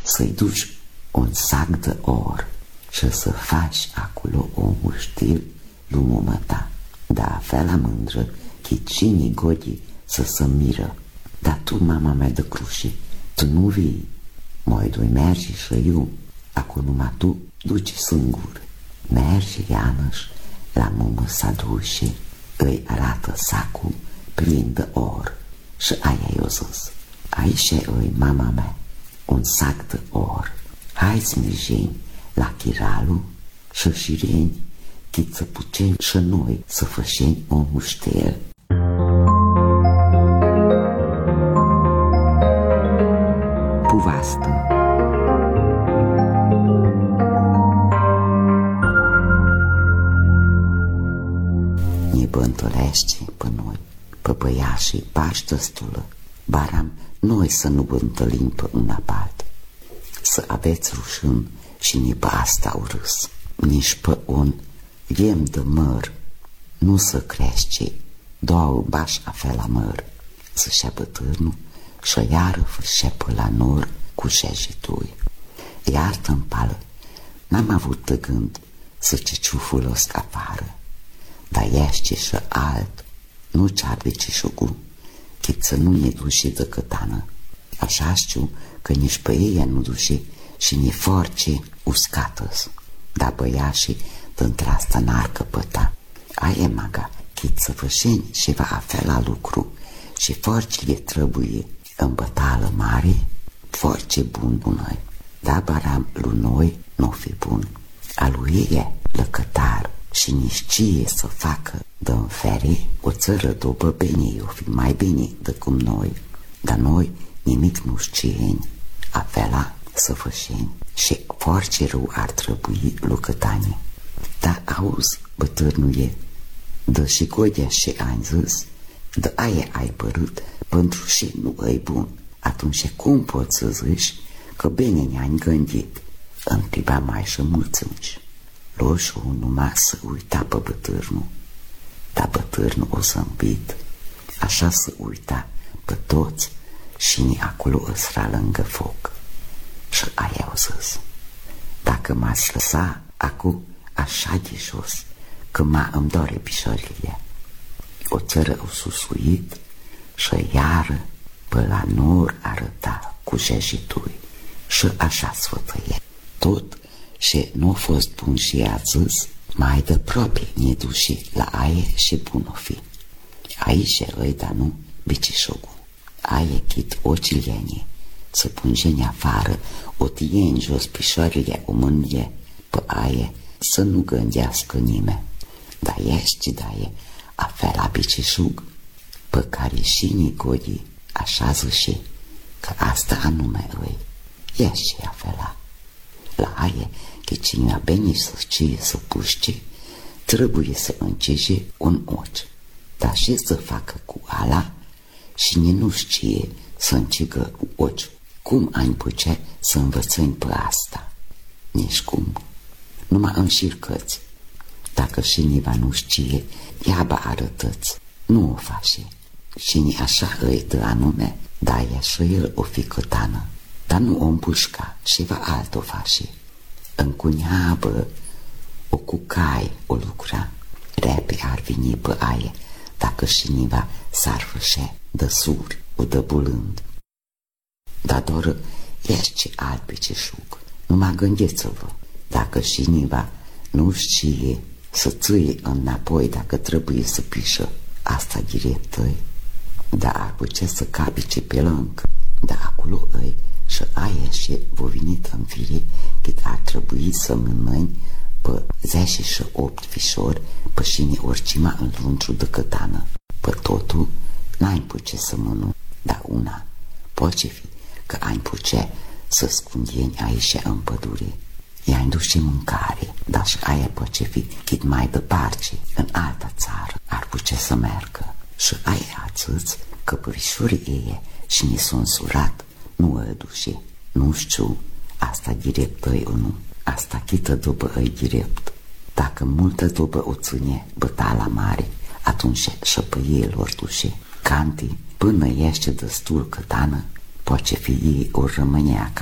să-i duci un sac de or și să faci acolo o muștil lui mama ta. Da, fela mândră, că cine godi să se miră. Dar tu, mama mea de crușe, tu nu vii. Moi doi mergi și eu, acum numai tu duci singur. Mergi, Ianăș, la mumă să duce, îi arată sacul plin de or. Și aia i-o zis, aici îi, mama mea, un sac de or. Hai-ți mijeni la chiralul și șireni, chit să putem și noi să fășem o muștel. Puvastă. Ne bântolește pe noi, pe băiașii pași destulă, baram noi să nu bântălim pe una pe altă. Să aveți rușân și ni pe asta urâs, nici pe un ghem de măr, nu să crește, două bași afe la măr, să șeapă târnul și iară fășeapă la nor cu șejitui. Iartă-mi pală, n-am avut de gând să ce ciufulosc afară, dar ești și alt, nu ce-ar de cișugu, chit să nu ne duși de cătană. Așa știu că nici pe ei nu duși și ni force uscată-s, dar băiașii dintre asta n-ar căpăta. Aie maga, chit să fășeni și va afla la lucru și forcele trebuie în bătală mare, force bun bunăi. Da, baram lui noi n-o fi bun. A lui e lăcătar și nici cie să facă de-n fere o țără după bine, o fi mai bine decât noi. Dar noi nimic nu știeni, afela să fășeni și force rău ar trebui lucătanii. Dar auzi, bătârnul e, dă și godea și ani zis, de aia ai părut pentru și nu ai bun. Atunci cum poți să zici că bine ne-am gândit? Întreba mai și mulțunci. Loșul numai să uita pe bătârnul, dar bătârnul o zâmbit, așa să uita pe toți și ni acolo ăsra lângă foc. Și aia au zis, dacă m-ați lăsa acu așa de jos, că îmi dore pișorile. O țără o susuit și iară pe la nor arăta cu jejitui și așa sfătăie. Tot și nu-a fost bun și i-a zis, mai de proprie ne duși la aie și bun o fi. Aici îi, dar nu bicișogu. Aie chit ocilienie, să pungeni afară, o tieni jos pișorile o mânie pe aie, să nu gândească nimeni. Dar ești, da e, afela bicișug, pe care și Nicodii așa zice, că asta anume îi, ești afela. La aie, că cine a venit să știe să puște, trebuie să încege un ochi, dar și să facă cu ala și nu știe să încegă ochi. Cum ai putea să învățăm pe asta? Nici cum. Numai înșircăți. Dacă cineva nu știe, iaba arătăți. Nu o face. Cine așa îi dă anume, da ea și el o fi cătană. Dar nu o împușca și va alt o face. Încuneabă, o cucai, o lucra. Repe ar veni pe aie, dacă cineva s-ar fășe de suri, o dă bulând. Dar doar ești alt picișug. Numai gândiți-vă, dacă cineva nu știe să țâie înapoi dacă trebuie să pișă, asta direct-i, dar ar putea să capice pe lâng, dar acolo îi și aia și v-o venit în fire cât ar trebui să mânăni pe 18 fișori pe cine oricima în luntru de cătană. Pe totul n-ai putea să mănânci, dar una poate fi că ai putea să scundieni aici în pădure. I-ai duce mâncare, dar și aia poate fi cât mai departe, în alta țară, ar putea să meargă. Și aia ațâți că părișorii ei și ne s-o însurat, nu îi duce. Nu știu, asta direct îi nu, asta chită după îi direct. Dacă multă după o ține bătala mare, atunci și pe ei lor duce. Canti, până ește destul cătană, poate fi ei o rămânea